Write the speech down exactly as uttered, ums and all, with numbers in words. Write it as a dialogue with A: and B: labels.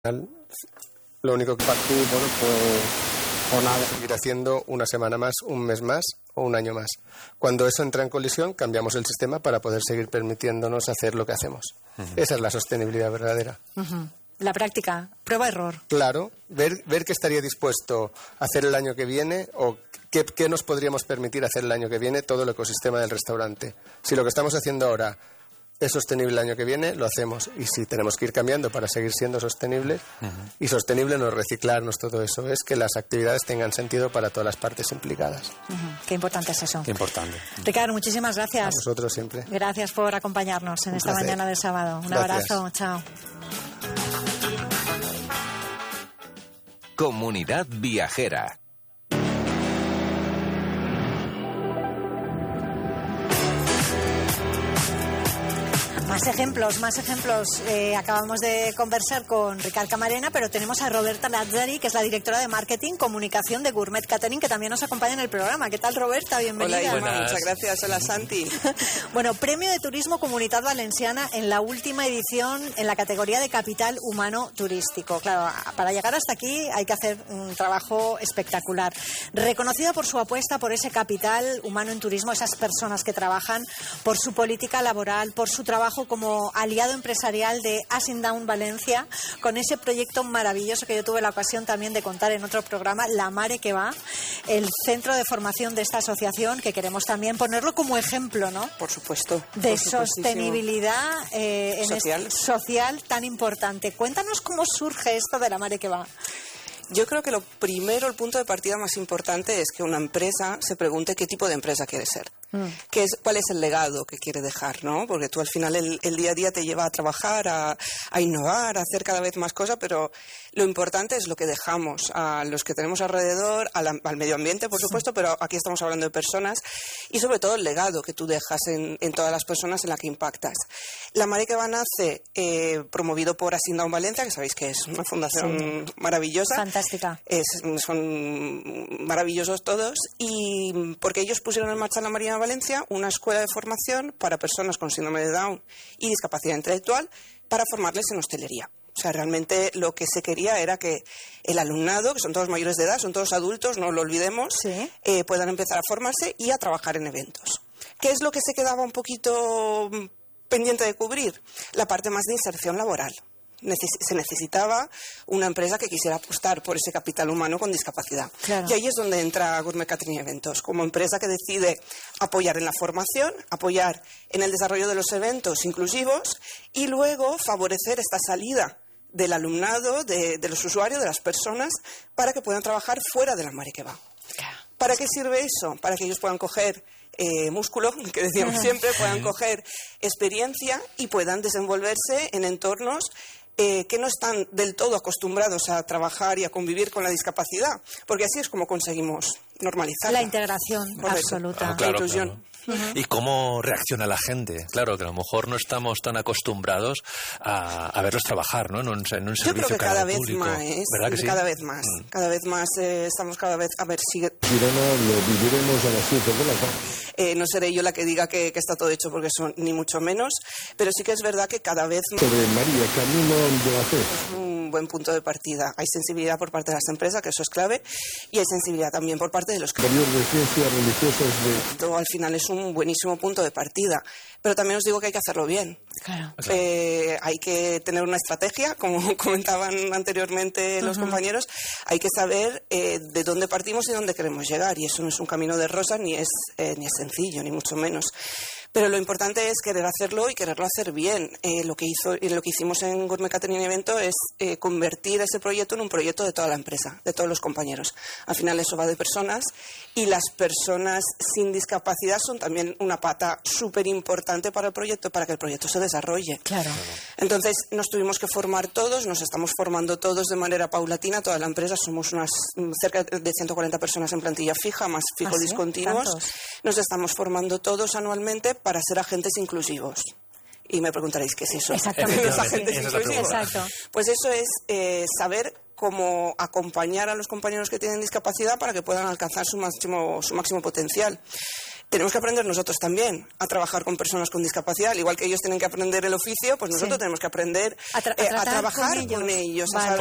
A: Lo único que partí, bueno, pues o nada, seguir haciendo una semana más, un mes más o un año más. Cuando eso entra en colisión, cambiamos el sistema para poder seguir permitiéndonos hacer lo que hacemos. Uh-huh. Esa es la sostenibilidad verdadera.
B: Uh-huh. La práctica, prueba-error.
A: Claro, ver, ver qué estaría dispuesto a hacer el año que viene o qué, qué nos podríamos permitir hacer el año que viene todo el ecosistema del restaurante. Si lo que estamos haciendo ahora es sostenible el año que viene, lo hacemos. Y si tenemos que ir cambiando para seguir siendo sostenibles, uh-huh. y sostenible no es reciclarnos, todo eso, es que las actividades tengan sentido para todas las partes implicadas.
B: Uh-huh. Qué importante es eso.
C: Qué importante.
B: Ricardo, muchísimas gracias.
A: A vosotros siempre.
B: Gracias por acompañarnos en
A: Un
B: esta
A: placer.
B: mañana del sábado. Un
A: Gracias.
B: abrazo, chao.
D: Comunidad Viajera.
B: Más ejemplos, más ejemplos. Eh, acabamos de conversar con Ricard Camarena, pero tenemos a Roberta Lazzari, que es la directora de Marketing Comunicación de Gourmet Catering, que también nos acompaña en el programa. ¿Qué tal, Roberta? Bienvenida.
E: Hola, Irma, muchas gracias. Hola, Santi.
B: Bueno, Premio de Turismo Comunitat Valenciana en la última edición en la categoría de Capital Humano Turístico. Claro, para llegar hasta aquí hay que hacer un trabajo espectacular. Reconocida por su apuesta por ese capital humano en turismo, esas personas que trabajan, por su política laboral, por su trabajo como aliado empresarial de Asing Down Valencia, con ese proyecto maravilloso que yo tuve la ocasión también de contar en otro programa, La Mare que va, el centro de formación de esta asociación, que queremos también ponerlo como ejemplo, ¿no?
E: Por supuesto.
B: De
E: por
B: sostenibilidad eh, en
E: social.
B: Este, social tan importante. Cuéntanos cómo surge esto de La Mare que va.
E: Yo creo que lo primero, el punto de partida más importante es que una empresa se pregunte qué tipo de empresa quiere ser. Mm. ¿Qué es, ¿Cuál es el legado que quiere dejar, ¿no? Porque tú al final el, el día a día te lleva a trabajar, a, a innovar, a hacer cada vez más cosas, pero lo importante es lo que dejamos a los que tenemos alrededor, al, al medio ambiente, por supuesto, sí. Pero aquí estamos hablando de personas y sobre todo el legado que tú dejas en, en todas las personas en las que impactas. La Mare que va nace eh, promovido por Asing Down Valencia, que sabéis que es una fundación sí. maravillosa.
B: Fantástica.
E: Es, son maravillosos todos y porque ellos pusieron en marcha en la Marina de Valencia una escuela de formación para personas con síndrome de Down y discapacidad intelectual para formarles en hostelería. O sea, realmente lo que se quería era que el alumnado, que son todos mayores de edad, son todos adultos, no lo olvidemos, sí. eh, puedan empezar a formarse y a trabajar en eventos. ¿Qué es lo que se quedaba un poquito pendiente de cubrir? La parte más de inserción laboral. Neces- se necesitaba una empresa que quisiera apostar por ese capital humano con discapacidad. Claro. Y ahí es donde entra Gourmet Catering Eventos, como empresa que decide apoyar en la formación, apoyar en el desarrollo de los eventos inclusivos y luego favorecer esta salida del alumnado, de, de los usuarios, de las personas, para que puedan trabajar fuera de la Mare que va. ¿Para qué sirve eso? Para que ellos puedan coger eh, músculo, que decíamos siempre, puedan coger experiencia y puedan desenvolverse en entornos Eh, que no están del todo acostumbrados a trabajar y a convivir con la discapacidad, porque así es como conseguimos normalizar
B: la integración absoluta,
C: ah, claro,
E: la inclusión.
C: Claro. Uh-huh. ¿Y cómo reacciona la gente? Claro, que a lo mejor no estamos tan acostumbrados a, a verlos trabajar, ¿no? En un, en un servicio.
E: Yo creo que cada vez
C: público.
E: más,
C: ¿Verdad que sí?
E: cada vez más, mm. cada vez más eh, estamos cada vez, a ver, sigue.
F: Girona lo viviremos a las siete de la tarde.
E: Eh, no seré yo la que diga que, que está todo hecho porque son ni mucho menos, pero sí que es verdad que cada vez más.
F: Sobre María, camino de la fe.
E: Es un buen punto de partida. Hay sensibilidad por parte de las empresas, que eso es clave, y hay sensibilidad también por parte de los
F: de ciencias religiosas de...
E: Todo al final es un buenísimo punto de partida, pero también os digo que hay que hacerlo bien.
B: Claro.
E: Eh, hay que tener una estrategia, como comentaban anteriormente los uh-huh. compañeros, hay que saber eh, de dónde partimos y dónde queremos llegar, y eso no es un camino de rosas ni es, eh, ni es sencillo, ni mucho menos. Pero lo importante es querer hacerlo y quererlo hacer bien. Eh, lo que hizo, lo que hicimos en Gourmet Catering Evento es eh, convertir ese proyecto en un proyecto de toda la empresa, de todos los compañeros. Al final eso va de personas y las personas sin discapacidad son también una pata súper importante para el proyecto, para que el proyecto se desarrolle.
B: Claro.
E: Entonces nos tuvimos que formar todos, nos estamos formando todos de manera paulatina, toda la empresa, somos unas cerca de ciento cuarenta personas en plantilla fija, más fijo
B: ¿Ah, sí?
E: discontinuos.
B: ¿Tantos?
E: Nos estamos formando todos anualmente para ser agentes inclusivos. Y me preguntaréis, ¿qué es eso?
B: Exactamente.
E: Los agentes
C: Esa es
E: inclusivos.
B: Exacto.
E: Pues eso es eh, saber cómo acompañar a los compañeros que tienen discapacidad para que puedan alcanzar su máximo, su máximo potencial. tenemos que aprender nosotros también a trabajar con personas con discapacidad. Al igual que ellos tienen que aprender el oficio, pues nosotros
B: Sí.
E: tenemos que aprender
B: A tra- a
E: eh, a
B: tratar
E: trabajar
B: con ellos.
E: con ellos, a
B: Vale.
E: saber